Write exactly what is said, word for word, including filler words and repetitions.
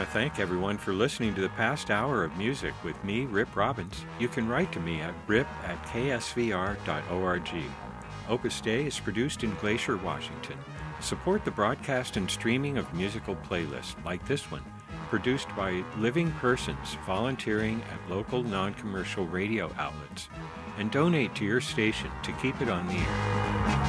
thank everyone for listening to the past hour of music with me, Rip Robbins. You can write to me at rip at k s v r dot org. Opus Dei is produced in Glacier, Washington. Support the broadcast and streaming of musical playlists like this one, produced by living persons volunteering at local non-commercial radio outlets, and donate to your station to keep it on the air.